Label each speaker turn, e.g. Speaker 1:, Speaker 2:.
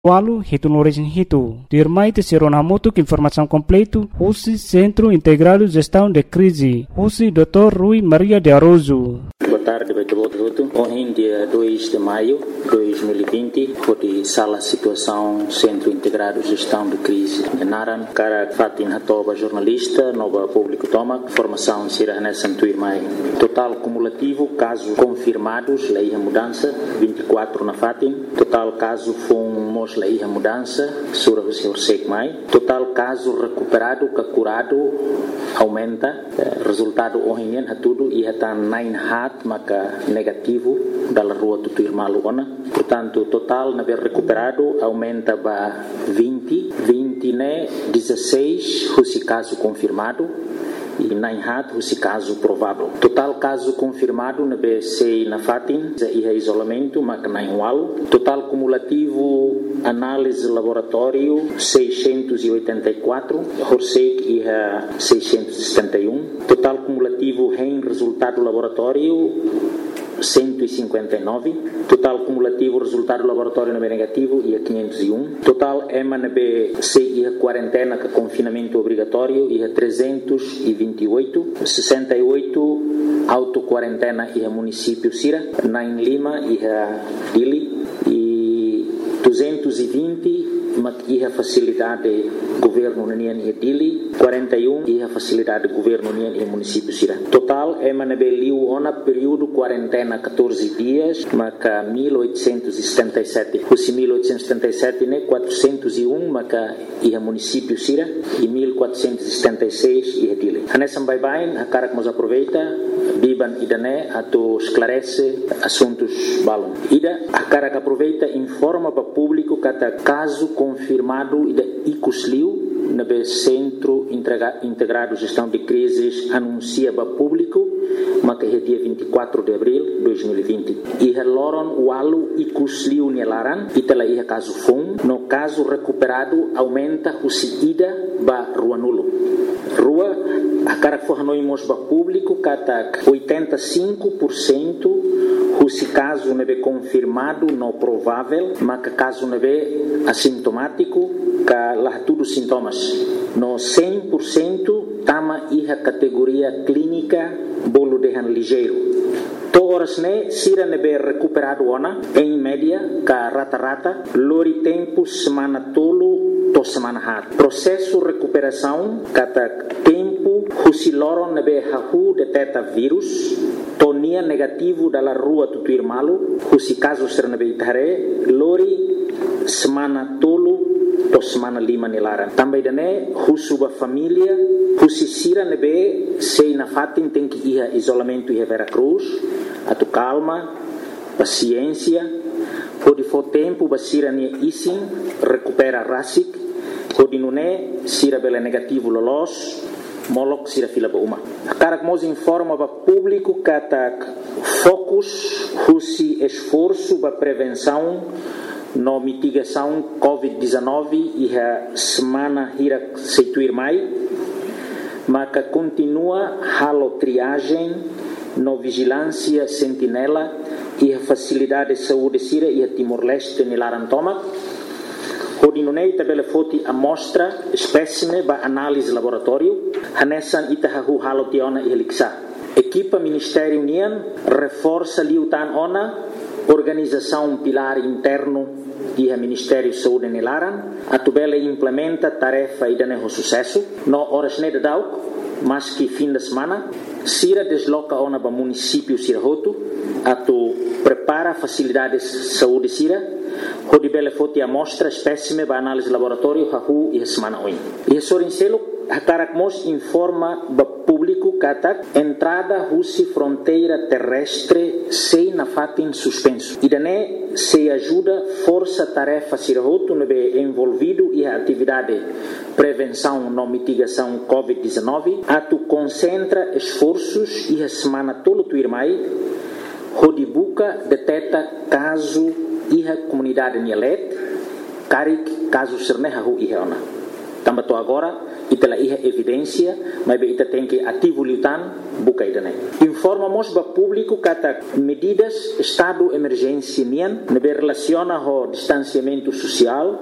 Speaker 1: Walu hitu origem hitu. Dirmai te Seronamoto que informação completo. Husi Centro Integrado Gestão de Crise. Husi Dr. Rui Maria de Aroso.
Speaker 2: Boa tarde, hoje dia 2 de maio de 2020, foi sala situação Centro Integrado Gestão de Crise de Naran, cara Fatin Hatoba, jornalista, nova público toma, formação Sira Hanessan Tuirmai. Total cumulativo, casos confirmados, lei a mudança, 24 na Fatin. Total caso fomos lei a mudança, Sura Hussein Mai. Total caso recuperado, curado, aumenta. Resultado hoje tudo e está 9 hat, maka negativo da rua Tutuirmalu ona. Portanto, total na recuperado aumenta para 20 né 16 esse caso confirmado e 9 hat esse caso provável. Total caso confirmado na BC na Fatin e isolamento maka 9 walo. Total cumulativo análise laboratório 684, Horsek e 671. Total cumulativo em resultado laboratório 159. Total cumulativo resultado laboratório negativo e 501. Total MNB e quarentena com confinamento obrigatório e 328. 68 auto-quarentena e município Sira, na em Lima e Dili e 220 e a facilidade governo União e Dili, 41 e a facilidade governo União e município Sira. Total MNB liu ona período quarentena 14 dias, maca 1877. Os 1877 né 401 maca e a município Sira e 1476 e a Dili. Hanesam bye a cara que nos aproveita biban idane ato esclarece assuntos balon. Ida a cara que aproveita informa para público kata caso confirmado ida icusliu na Centro Integrado Gestão de Crises anuncia para público mas é dia 24 de abril de 2020 e reloram o alu icusliu nelaran e tela ia caso fun no caso recuperado aumenta o ida ba rua nulo rua a cara que fornoimos para público kata 85% se caso não é confirmado, não provável, mas caso não é assintomático, que lá tudo sintomas. No 100% tama a categoria clínica bolo de ligeiro. Todas né sira não é recuperado ona, em média, que rata, lori tempo semana tolo, to semana hat. Processo recuperação, kata tempo, husiloron não é hahu detecta vírus, tonia negativo da rua Tutuirmalu, husi caso sernabeitare, lori semana tolo, to semana lima nilara. Também dane, husuba família, husi sira nebe, sei na Fatin tem que ir a isolamento e a Veracruz, a tu calma, paciência, pode for tempo, basira ne isin, recupera rasik, pode nune, sira bela negativo lolos, molok sira fila uma. A cara que nos informa para público que focus, husi esforço para prevenção no mitigação COVID-19 e a semana ira seituir mai, mas que continua halo triagem no vigilância sentinela e a facilidade de saúde sira e a Timor-Leste nilarantoma. Hodinunei tabela foti amostra espécime ba análise laboratório hanesan itahahu halo tiona e heliksa. Equipa Ministério União reforça liutan ona organização pilar interno e a Ministério Saúde nilaran atubela implementa tarefa idaneho sucesso no horas ne dauk mas que fim de semana sira desloca ona ba município Sirahoto atu prepara facilidades saúde sira Hodi bele foti amostra espécime ba análise laboratório hahu e semana oin. E sorincelo hatarak mos informa ba público katak entrada husi fronteira terrestre sei na Fatin suspenso. Idane se ajuda força tarefa Sirahoto nebe envolvido e a atividade prevenção no mitigação COVID-19 atu concentra esforços e a semana tolo tuirmai hodi buka deteta caso iha comunidade Nielet, Karik, caso Sernehahu iha ona. Tambato agora, ita la iha evidência, mas ita tem que ativo litan buka ida né. Informamos ba público kata medidas estado emergência nian, nebe relaciona ho distanciamento social,